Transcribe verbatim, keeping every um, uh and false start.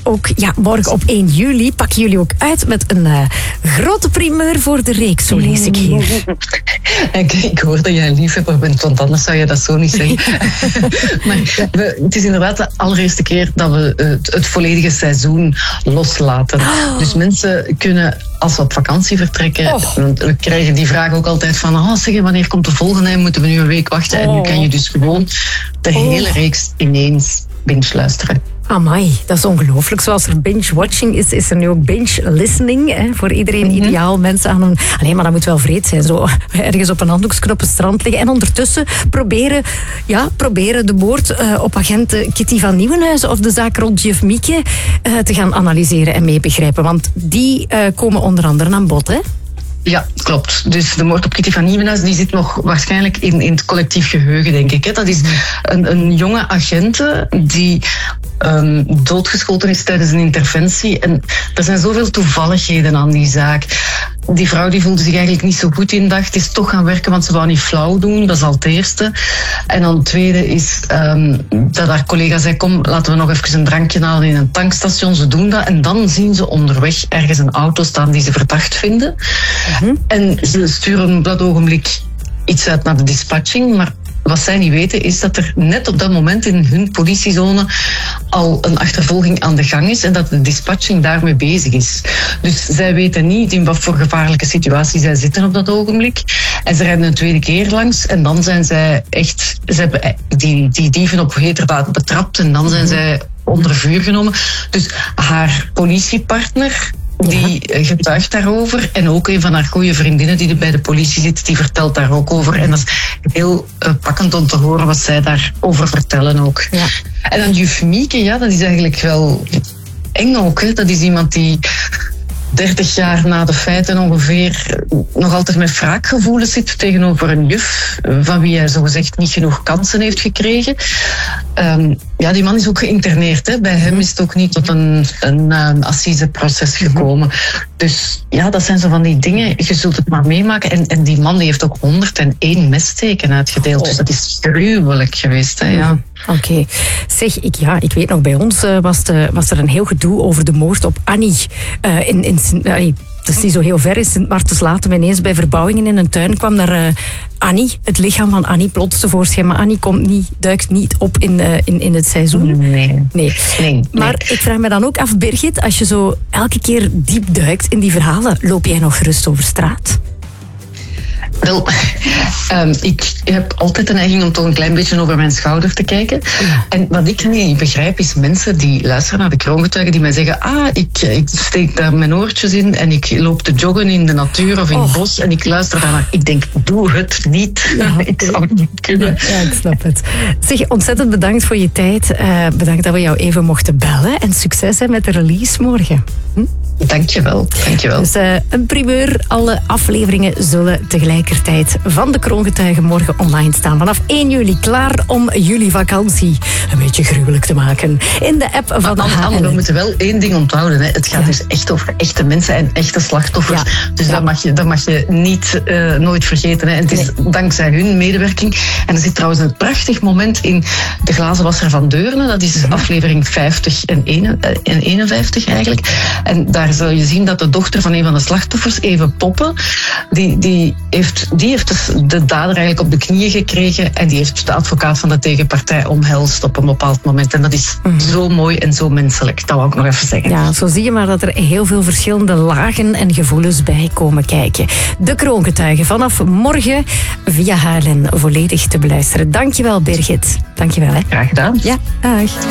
ook ja, morgen op één juli pakken jullie ook uit met een uh, grote primeur voor de reeks, zo lees ik hier. Ik, ik hoor dat jij een liefhebber bent, want anders zou je dat zo niet zeggen. Maar we, het is inderdaad de allereerste keer dat we het, het volledige seizoen loslaten. Oh. Dus mensen kunnen, als we op vakantie vertrekken, oh. we krijgen die vraag ook altijd van, oh, zeg, wanneer komt de volgende? Moeten we nu een week wachten? Oh. En nu kan je dus gewoon de oh. hele reeks ineens binge luisteren. Amai, dat is ongelooflijk. Zoals er binge-watching is, is er nu ook binge-listening. Hè, voor iedereen mm-hmm. ideaal. Mensen aan een... Alleen maar dat moet wel vreed zijn. Zo ergens op een handdoeksknop op het strand liggen. En ondertussen proberen, ja, proberen de moord uh, op agent Kitty van Nieuwenhuizen of de zaak rond juf Mieke uh, te gaan analyseren en meebegrijpen. Want die uh, komen onder andere aan bod, hè? Ja, klopt. Dus de moord op Kitty van Nieuwenhuizen die zit nog waarschijnlijk in, in het collectief geheugen, denk ik. Hè. Dat is een, een jonge agente die um, doodgeschoten is tijdens een interventie. En er zijn zoveel toevalligheden aan die zaak. Die vrouw die voelde zich eigenlijk niet zo goed in dag. Het is toch gaan werken, want ze wou niet flauw doen. Dat is al het eerste. En dan het tweede is um, dat haar collega zei, kom, laten we nog even een drankje halen in een tankstation. Ze doen dat. En dan zien ze onderweg ergens een auto staan die ze verdacht vinden. Mm-hmm. En ze sturen op dat ogenblik iets uit naar de dispatching. Maar wat zij niet weten is dat er net op dat moment in hun politiezone al een achtervolging aan de gang is en dat de dispatching daarmee bezig is. Dus zij weten niet in wat voor gevaarlijke situatie zij zitten op dat ogenblik. En ze rijden een tweede keer langs en dan zijn zij echt... Ze hebben die, die dieven op heterdaad betrapt en dan zijn zij onder vuur genomen. Dus haar politiepartner... Die getuigt daarover. En ook een van haar goede vriendinnen die bij de politie zit, die vertelt daar ook over. En dat is heel uh, pakkend om te horen wat zij daarover vertellen ook. Ja. En dan juf Mieke, ja, dat is eigenlijk wel eng ook. Hè. Dat is iemand die dertig jaar na de feiten ongeveer nog altijd met wraakgevoelens zit tegenover een juf van wie hij zogezegd niet genoeg kansen heeft gekregen. Um, ja, die man is ook geïnterneerd. Hè. Bij hem is het ook niet tot een, een, een assiseproces gekomen. Dus ja, dat zijn zo van die dingen. Je zult het maar meemaken. En, en die man die heeft ook honderdéén messteken uitgedeeld. Oh. Dus dat is gruwelijk geweest. Hè, ja. Oké. Okay. Zeg, ik, ja, ik weet nog, bij ons uh, was, de, was er een heel gedoe over de moord op Annie. Uh, in, in, uh, dat is niet zo heel ver, in Sint Maartenslaten. Ineens bij verbouwingen in een tuin kwam daar uh, Annie, het lichaam van Annie, plots tevoorschijn. Maar Annie komt niet, duikt niet op in, uh, in, in het seizoen. Nee. nee. nee. Maar nee. Ik vraag me dan ook af, Birgit, als je zo elke keer diep duikt in die verhalen, loop jij nog gerust over straat? Wel, um, ik heb altijd de neiging om toch een klein beetje over mijn schouder te kijken. Ja. En wat ik niet begrijp is mensen die luisteren naar de kroongetuigen die mij zeggen, ah, ik, ik steek daar mijn oortjes in en ik loop te joggen in de natuur of in oh. het bos en ik luister daarnaar. Ik denk, doe het niet. Ja, ik zou het niet kunnen. Ja, ik snap het. Zeg, ontzettend bedankt voor je tijd. Uh, bedankt dat we jou even mochten bellen en succes hè, met de release morgen. Hm? Dankjewel, dankjewel. Dus uh, een primeur. Alle afleveringen zullen tegelijkertijd van de kroongetuigen morgen online staan. Vanaf één juli klaar om jullie vakantie een beetje gruwelijk te maken. In de app van de H L N. We moeten wel één ding onthouden. Hè. Het gaat ja. dus echt over echte mensen en echte slachtoffers. Ja. Dus ja. dat, mag je, dat mag je niet uh, nooit vergeten. Hè. En het is nee. dankzij hun medewerking. En er zit trouwens een prachtig moment in De Glazenwasser van Deurne. Dat is ja. aflevering vijftig en eenenvijftig eigenlijk. En daar zul je zien dat de dochter van een van de slachtoffers, Even Poppen, die, die, heeft, die heeft dus de dader eigenlijk op de knieën gekregen en die heeft de advocaat van de tegenpartij omhelst op een bepaald moment. En dat is mm-hmm. zo mooi en zo menselijk. Dat wou ik nog even zeggen. Ja, zo zie je maar dat er heel veel verschillende lagen en gevoelens bij komen kijken. De kroongetuigen vanaf morgen via H L N volledig te beluisteren. Dankjewel, Birgit. Dankjewel. Hè. Graag gedaan. Ja, dag.